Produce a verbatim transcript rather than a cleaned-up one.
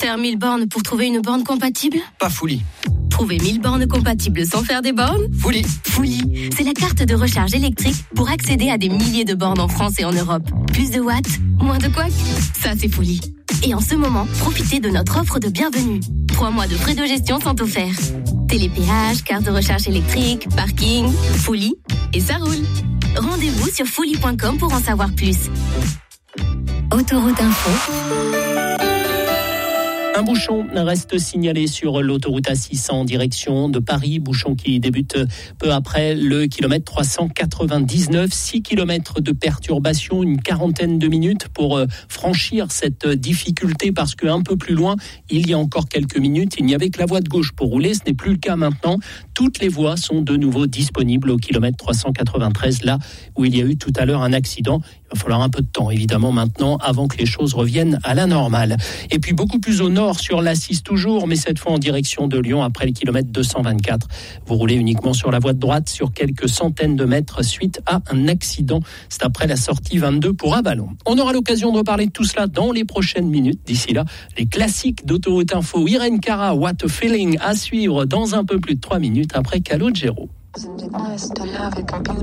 Faire mille bornes pour trouver une borne compatible ? Pas Fully. Trouver mille bornes compatibles sans faire des bornes ? Fully. Fully, c'est la carte de recharge électrique pour accéder à des milliers de bornes en France et en Europe. Plus de watts, moins de couacs. Ça, c'est Fully. Et en ce moment, profitez de notre offre de bienvenue. Trois mois de frais de gestion sont offerts. Télépéage, carte de recharge électrique, parking, Fully, et ça roule. Rendez-vous sur fully point com pour en savoir plus. Autoroute Info. Un bouchon reste signalé sur l'autoroute A six cents en direction de Paris. Bouchon qui débute peu après le kilomètre trois cent quatre-vingt-dix-neuf. six kilomètres de perturbation, une quarantaine de minutes pour franchir cette difficulté parce qu'un peu plus loin, il y a encore quelques minutes, il n'y avait que la voie de gauche pour rouler. Ce n'est plus le cas maintenant. Toutes les voies sont de nouveau disponibles au kilomètre trois cent quatre-vingt-treize, là où il y a eu tout à l'heure un accident. Il va falloir un peu de temps, évidemment, maintenant, avant que les choses reviennent à la normale. Et puis, beaucoup plus au nord, sur l'A six toujours, mais cette fois en direction de Lyon, après le kilomètre deux cent vingt-quatre. Vous roulez uniquement sur la voie de droite, sur quelques centaines de mètres, suite à un accident. C'est après la sortie vingt-deux pour Avallon. On aura l'occasion de reparler de tout cela dans les prochaines minutes. D'ici là, les classiques d'Autoroute Info. Irene Cara, What a Feeling, à suivre dans un peu plus de trois minutes après Calogero.